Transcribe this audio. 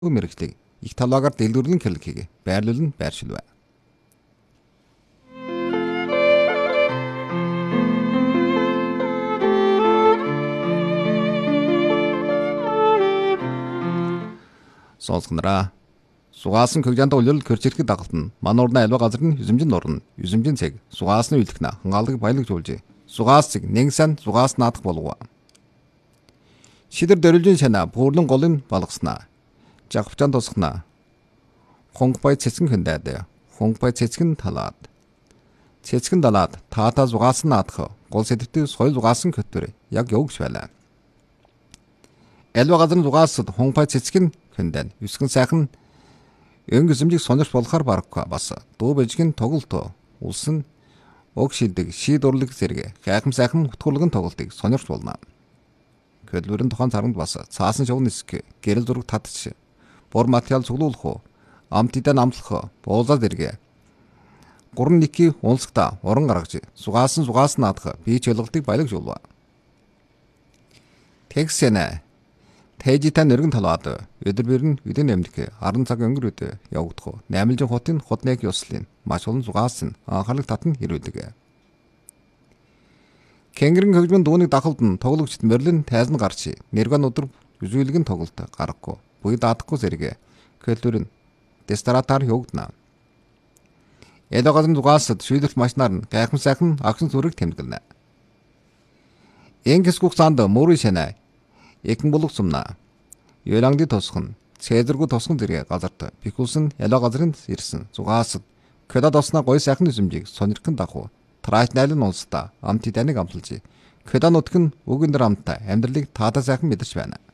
мэрэгчлийг их талаагаар дэлгүүрлэн хэрэглэхийг байрлуулан байршилвэ. Сонсгонараа сугаасан көглянда улирал көрчирхэг дагалт нь мануурна альва газар нь юзэмжин нурна юзэмжин цэг сугаасны үйлдэхнэ хангаалдаг баялагжуулж сугаас цэг нэгсэн сугаас наадах болов. Шидэр дөрөлжин шана буурлан голын балгаснаа жагвчан тосгонаа хонгбай цэцгэн хөндөд хонгбай цэцгэн талаад цэцгэн далаад таата сугаас наадах гол сэдвтэ соёл сугаасан көтөр яг явж байлаа. Альва газар нь сугаасд хонгбай цэцгэн хөндөд юсгэн сайхан өнгөсөмжийг сонирч болохоор барахгүй бас дуу бэжгэн тоглолт улсын ог шилдэг шид урлаг зэрэг гайхам сайхан утгуулагын тоглолтыг сонирч болно. Хөдөлмөрийн тохон царманд бас цаасан шугам нисэх гэрэл зураг татчих бор материал цуглуулах амтдаа намтлах буулзаа зэрэг гурван ники унсгата уран гаргаж сугаасан сугаас наадах бие чөлгөлтийг баялагжуулва. Тэгсэнэ Тэжитан нэргэн талаад өдөр бэрн үдэн эмнэг 10 цаг өнгөрөөд явагдах 8 хотын хотныг ёслын маш олон сугаас нь анхаарал татна хэрүүлдэг. Кенгэрэн хөгжмөн дууны дахалд нь тоглогчд мөрлөн тайзан гарч нэргэн өдөр үзүүлгэн тоглолт гаргахгүй буй даадахгүй зэрэг көлтөр нь дестратаар явагдана. Эдогоос сугаасд шийдвэрт машинаар нь гайхам сайхан агшин зүрэг тэмдэглэнэ. Энгисгүх санд мөрийн шанаа Экэн булуг сумна Ёлангды тосхон цэзэргүү тосхон зэрэг газарт бихүүлсэн ялаа газрын ирсэн сугаасд кодад осноо гой сайхан үзэмжийг сонирхын дагуу трайт найлын улстай амт даныг амталж кодад нутг нь үгэндэр амттай амьдралыг таада сайхан мэдэрч байна.